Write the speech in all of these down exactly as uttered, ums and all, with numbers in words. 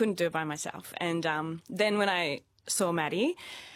couldn't do it by myself. And um, then when I saw Maddie,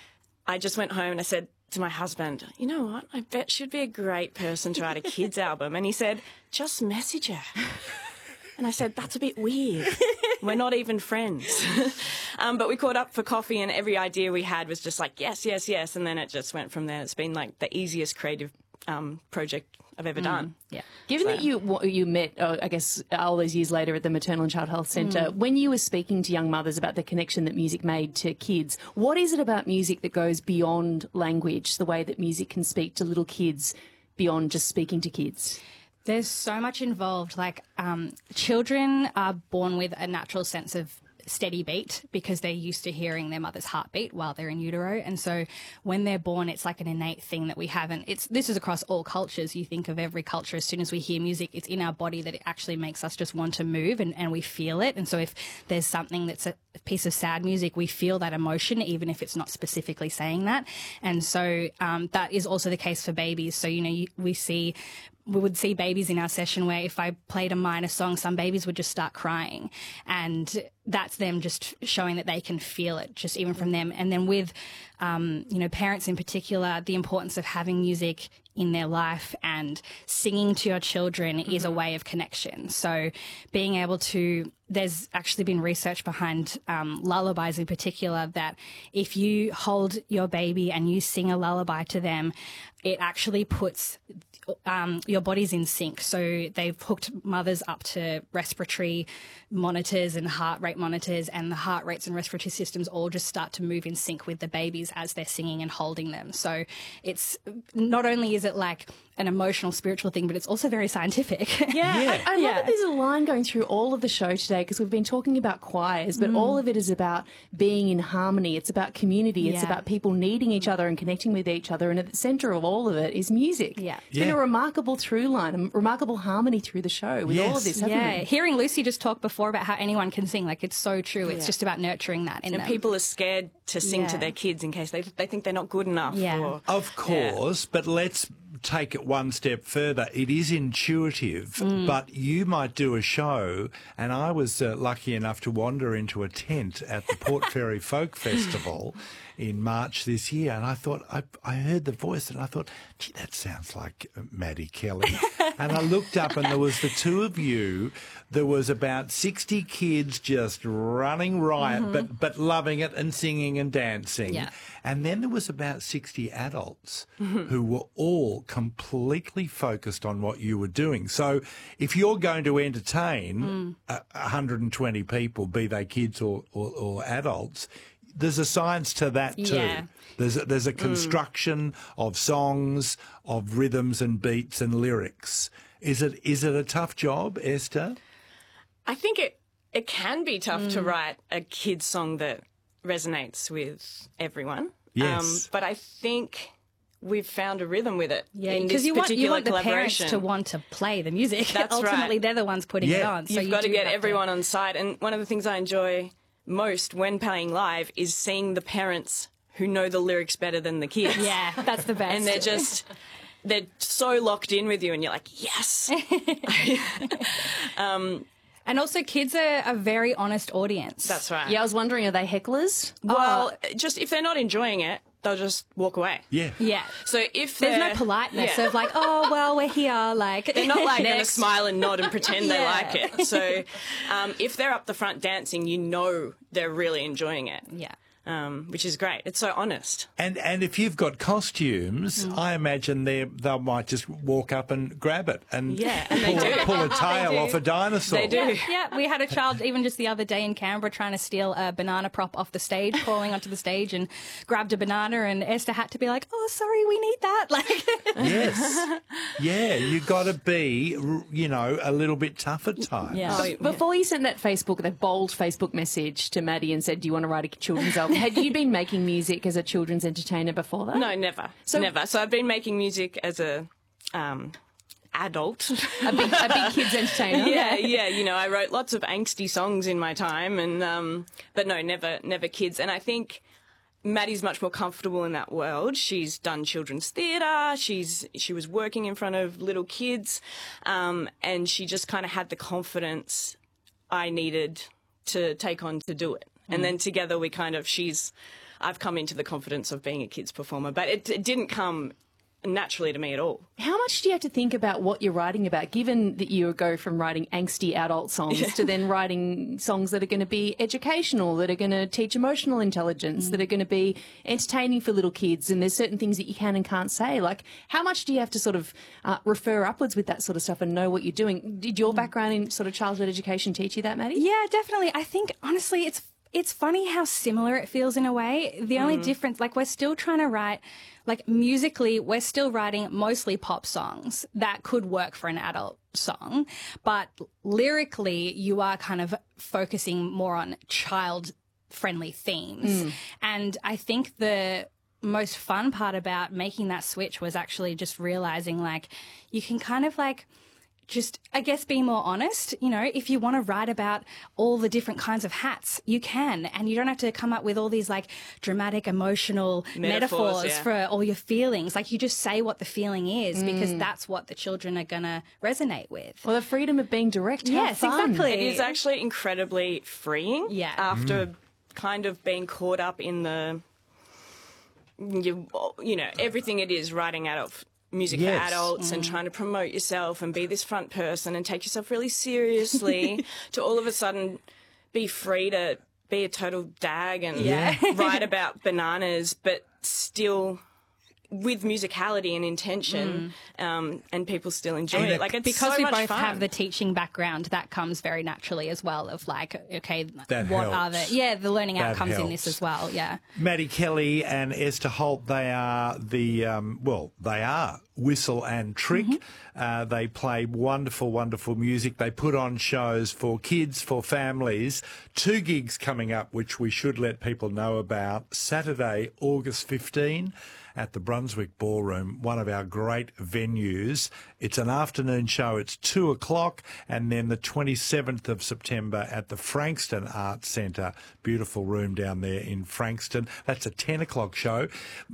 I just went home and I said to my husband, you know what, I bet she'd be a great person to write a kids album. And he said, just message her. And I said, that's a bit weird. We're not even friends. um, but we caught up for coffee and every idea we had was just like, yes, yes, yes. And then it just went from there. It's been like the easiest creative um, project I've ever mm. done. Yeah. Given so. that you you met, uh, I guess, all those years later at the Maternal and Child Health Centre, mm. when you were speaking to young mothers about the connection that music made to kids, what is it about music that goes beyond language, the way that music can speak to little kids beyond just speaking to kids? There's so much involved. Like, um, children are born with a natural sense of steady beat because they're used to hearing their mother's heartbeat while they're in utero. And so when they're born, it's like an innate thing that we haven't. It's this is across all cultures. You think of every culture, as soon as we hear music, it's in our body that it actually makes us just want to move and, and we feel it. And so if there's something that's a piece of sad music, we feel that emotion, even if it's not specifically saying that. And so um, that is also the case for babies. So, you know, you, we see we would see babies in our session where if I played a minor song, some babies would just start crying. And that's them just showing that they can feel it, just even from them. And then with, um, you know, parents in particular, the importance of having music in their life and singing to your children mm-hmm. is a way of connection. So being able to, there's actually been research behind um, lullabies in particular, that if you hold your baby and you sing a lullaby to them, it actually puts um, your bodies in sync. So they've hooked mothers up to respiratory monitors and heart rate monitors, and the heart rates and respiratory systems all just start to move in sync with the babies as they're singing and holding them. So it's not only is it like an emotional, spiritual thing, but it's also very scientific. Yeah, yeah. I, I love yeah. that there's a line going through all of the show today, because we've been talking about choirs, but mm. all of it is about being in harmony. It's about community. It's yeah. about people needing each other and connecting with each other. And at the centre of all of it is music. Yeah. It's yeah. been a remarkable through line, a remarkable harmony through the show with yes. all of this, hasn't Yeah, it? hearing Lucy just talk before about how anyone can sing, like it's so true. It's Yeah. just about nurturing that in And them. people are scared to sing Yeah. to their kids in case they they think they're not good enough. Yeah. Or, Of course, yeah. but let's take it one step further. It is intuitive, mm. but you might do a show, and I was uh, lucky enough to wander into a tent at the Port Fairy Folk Festival in March this year, and I thought, I, I heard the voice and I thought, gee, that sounds like Maddie Kelly. And I looked up and there was the two of you. There was about sixty kids just running riot, mm-hmm. but, but loving it and singing and dancing. Yeah. And then there was about sixty adults mm-hmm. who were all completely focused on what you were doing. So if you're going to entertain mm. one hundred twenty people, be they kids or, or, or adults, there's a science to that too. Yeah. There's a, there's a construction mm. of songs, of rhythms and beats and lyrics. Is it is it a tough job, Esther? I think it it can be tough Mm. to write a kid's song that resonates with everyone. Yes. Um, but I think we've found a rhythm with it. Yeah, in because this you want, you particular want the parents collaboration. to want to play the music. That's Ultimately, right. they're the ones putting Yeah. it on. So You've you got to do get have everyone on side. And one of the things I enjoy most when playing live is seeing the parents who know the lyrics better than the kids. Yeah, that's the best. And they're just, they're so locked in with you and you're like, yes. um, and also kids are a very honest audience. that's right. Yeah, I was wondering, are they hecklers? Well, just if they're not enjoying it, they'll just walk away. Yeah. Yeah. So if There's no they're- politeness yeah. of like, oh, well, we're here. Like, They're not like going to next. smile and nod and pretend they Yeah. like it. So um, if they're up the front dancing, you know they're really enjoying it, Yeah. um, which is great. It's so honest. And and if you've got costumes, Mm. I imagine they they might just walk up and grab it and Yeah, and they pull, do. pull a tail do. off a dinosaur. They do. Yeah, we had a child even just the other day in Canberra trying to steal a banana prop off the stage, crawling onto the stage and grabbed a banana, and Esther had to be like, oh, sorry, we need that. Like, Yes. Yeah, you got to be, you know, a little bit tough at times. Yeah. Oh, Before you sent that Facebook, that bold Facebook message to Maddie and said, do you want to write a children's album? Had you been making music as a children's entertainer before that? No, never. So- never. So I've been making music as a um, adult. A big, a big kids entertainer? yeah, yeah. You know, I wrote lots of angsty songs in my time, and um, but no, never, never kids. And I think Maddie's much more comfortable in that world. She's done children's theatre. She's she was working in front of little kids, um, and she just kind of had the confidence I needed to take on to do it. And then together we kind of, she's, I've come into the confidence of being a kids performer, but it, it didn't come naturally to me at all. How much do you have to think about what you're writing about, given that you go from writing angsty adult songs to then writing songs that are going to be educational, that are going to teach emotional intelligence, mm. that are going to be entertaining for little kids, and there's certain things that you can and can't say? Like, how much do you have to sort of uh, refer upwards with that sort of stuff and know what you're doing? Did your background in sort of childhood education teach you that, Maddie? Yeah, definitely. I think, honestly, it's It's funny how similar it feels in a way. The only mm. difference, like, we're still trying to write, like, musically, we're still writing mostly pop songs that could work for an adult song. But lyrically, you are kind of focusing more on child-friendly themes. Mm. And I think the most fun part about making that switch was actually just realizing, like, you can kind of, like, just, I guess, be more honest. You know, if you want to write about all the different kinds of hats, you can. And you don't have to come up with all these, like, dramatic, emotional metaphors, metaphors yeah. for all your feelings. Like, you just say what the feeling is mm. because that's what the children are going to resonate with. Well, the freedom of being direct. Yes, fun. exactly. It is actually incredibly freeing. Yeah. After mm. kind of being caught up in the, you, you know, everything it is writing adult music yes. for adults mm. and trying to promote yourself and be this front person and take yourself really seriously to all of a sudden be free to be a total dag and yeah. write about bananas, but still with musicality and intention, mm. um, and people still enjoy and it. Like, it's because so we much both fun. have the teaching background, that comes very naturally as well. Of like, okay, that what helps. are the yeah the learning that outcomes helps. in this as well? Yeah, Maddie Kelly and Esther Holt, they are the um, well, they are Whistle and Trick. Mm-hmm. Uh, they play wonderful, wonderful music. They put on shows for kids, for families. Two gigs coming up, which we should let people know about. Saturday, August fifteenth. At the Brunswick Ballroom, one of our great venues. It's an afternoon show. It's two o'clock. And then the twenty-seventh of September at the Frankston Arts Centre. Beautiful room down there in Frankston. That's a ten o'clock show.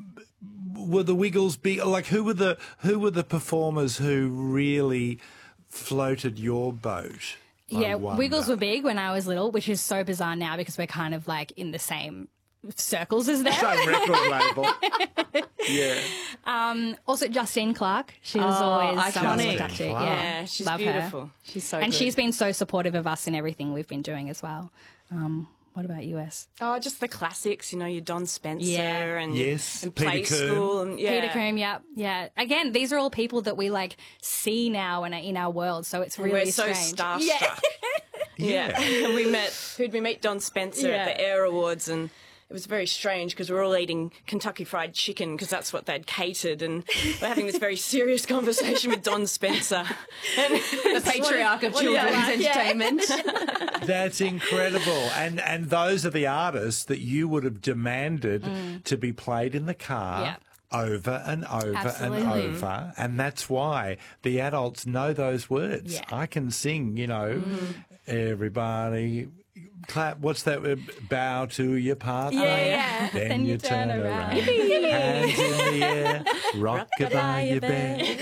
Were the Wiggles big? Like, who were the who were the performers who really floated your boat? Yeah, Wiggles were big when I was little, which is so bizarre now because we're kind of like in the same circles as them. Same record label. Yeah. Um, also, Justine Clark. She was oh, always someone iconic. fantastic. Clark. Yeah, she's love beautiful. Her. She's so and good. she's been so supportive of us in everything we've been doing as well. Um, what about you, S? Oh, just the classics, you know, your Don Spencer Yeah. and, Yes, and Peter Play Coombe. School. And, yeah. Peter Coombe, yeah, yeah. Again, these are all people that we like see now and are in our world, so it's really We're so strange. starstruck. Yeah. Yeah. And we met, who'd we meet? Don Spencer Yeah. at the Air Awards, and it was very strange because we were all eating Kentucky Fried Chicken because that's what they'd catered, and we're having this very serious conversation with Don Spencer. And the patriarch of children's yeah, entertainment. That's incredible. And and those are the artists that you would have demanded mm. to be played in the car. Yeah. Over and over Absolutely. and over. And that's why the adults know those words. Yeah. I can sing, you know, mm. everybody clap. What's that? Bow to your partner. Yeah, yeah. Then, Then you, you turn, turn around. around. Hands in the air. Rock-a-bye your bed.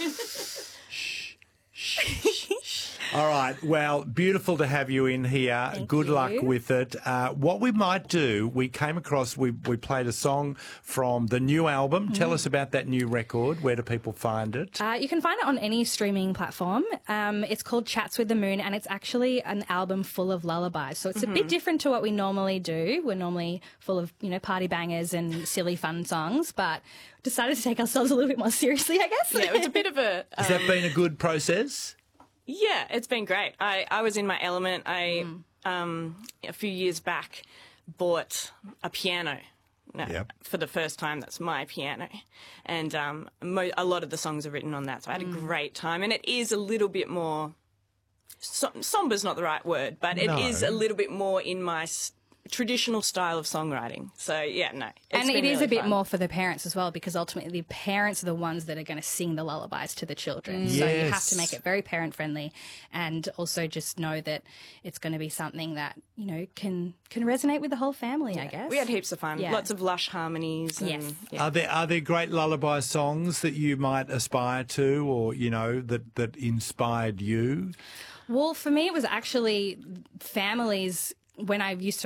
All right. Well, beautiful to have you in here. Thank Good you. luck with it. Uh, what we might do, we came across, we, we played a song from the new album. Mm. Tell us about that new record. Where do people find it? Uh, you can find it on any streaming platform. Um, it's called Chats with the Moon, and it's actually an album full of lullabies. So it's mm-hmm. a bit different to what we normally do. We're normally full of, you know, party bangers and silly fun songs, but decided to take ourselves a little bit more seriously, I guess. Yeah, it was a bit of a... Um, Has that been a good process? Yeah, it's been great. I, I was in my element. I, mm. um, a few years back, bought a piano. No, Yep. For the first time, that's my piano. And um, mo- a lot of the songs are written on that, so I had a Mm. great time. And it is a little bit more... So- somber's not the right word, but it No. is a little bit more in my s- traditional style of songwriting. So yeah, no. It's And been it is really a bit fun. more for the parents as well, because ultimately the parents are the ones that are going to sing the lullabies to the children. So you have Yes. to make it very parent friendly, and also just know that it's going to be something that, you know, can can resonate with the whole family, I guess. We had heaps of fun. Yeah. Lots of lush harmonies. And, Yes. yeah. Are there are there great lullaby songs that you might aspire to, or you know that that inspired you? Well, for me, it was actually families. When I used